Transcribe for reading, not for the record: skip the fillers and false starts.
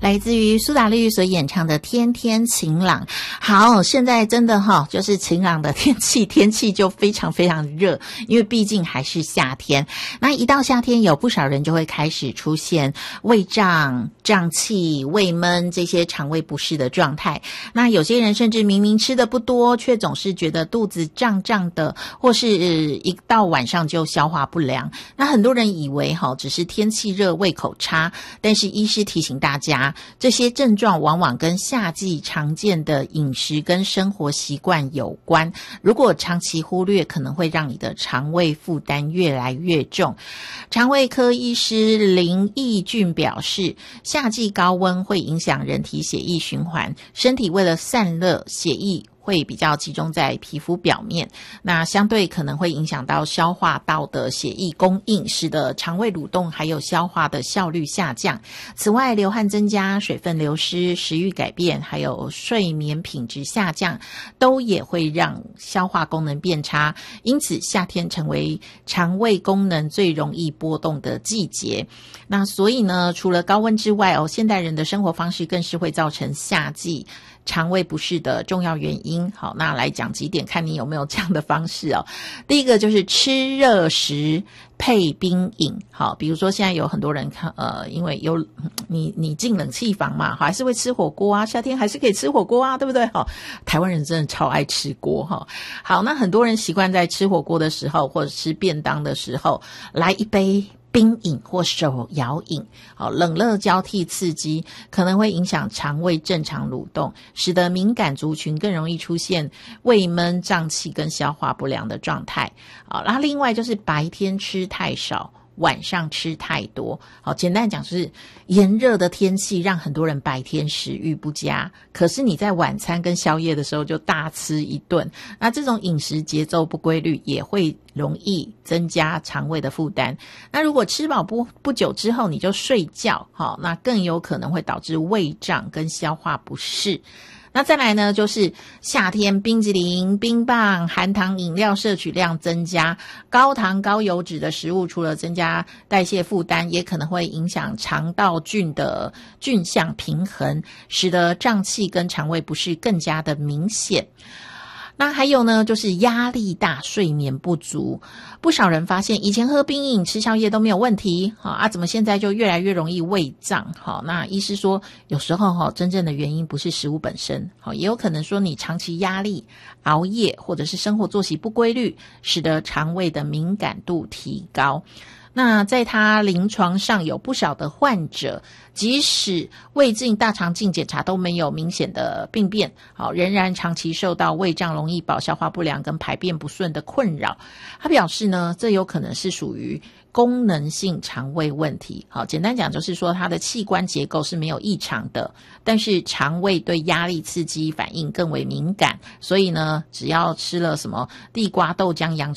来自于苏打绿所演唱的《天天晴朗》。好，现在真的就是晴朗的天气就非常非常热，因为毕竟还是夏天。那一到夏天，有不少人就会开始出现胃胀、胀气、胃闷这些肠胃不适的状态。那有些人甚至明明吃的不多，却总是觉得肚子胀胀的，或是一到晚上就消化不良。那很多人以为只是天气热、胃口差，但是医师提醒大家，这些症状往往跟夏季常见的饮食跟生活习惯有关，如果长期忽略，可能会让你的肠胃负担越来越重。肠胃科医师林义俊表示，夏季高温会影响人体血液循环，身体为了散热，血液会比较集中在皮肤表面，那相对可能会影响到消化道的血液供应，使得肠胃蠕动还有消化的效率下降。此外，流汗增加、水分流失、食欲改变，还有睡眠品质下降，都也会让消化功能变差。因此，夏天成为肠胃功能最容易波动的季节。那所以呢，除了高温之外现代人的生活方式更是会造成夏季肠胃不适的重要原因。好，那来讲几点，看你有没有这样的方式第一个就是吃热食配冰饮。好，比如说现在有很多人因为有你进冷气房嘛，还是会吃火锅啊，夏天还是可以吃火锅啊，对不对？台湾人真的超爱吃锅好，那很多人习惯在吃火锅的时候或者吃便当的时候来一杯冰饮或手摇饮，冷热交替刺激，可能会影响肠胃正常蠕动，使得敏感族群更容易出现胃闷、胀气跟消化不良的状态。然后另外就是白天吃太少，晚上吃太多。简单讲就是炎热的天气让很多人白天食欲不佳，可是你在晚餐跟宵夜的时候就大吃一顿，那这种饮食节奏不规律也会容易增加肠胃的负担。那如果吃饱不久之后你就睡觉，那更有可能会导致胃胀跟消化不适。那再来呢，就是夏天冰淇淋、冰棒、含糖饮料摄取量增加，高糖高油脂的食物除了增加代谢负担，也可能会影响肠道菌的菌相平衡，使得胀气跟肠胃不适更加的明显。那还有呢，就是压力大、睡眠不足。不少人发现以前喝冰饮、吃宵夜都没有问题怎么现在就越来越容易胃胀？那医师说，有时候真正的原因不是食物本身，也有可能说你长期压力、熬夜或者是生活作息不规律，使得肠胃的敏感度提高。那在他临床上有不少的患者，即使胃镜、大肠镜检查都没有明显的病变，仍然长期受到胃胀、容易饱、消化不良跟排便不顺的困扰。他表示呢，这有可能是属于功能性肠胃问题。简单讲就是说他的器官结构是没有异常的，但是肠胃对压力刺激反应更为敏感，所以呢，只要吃了什么地瓜、豆浆、洋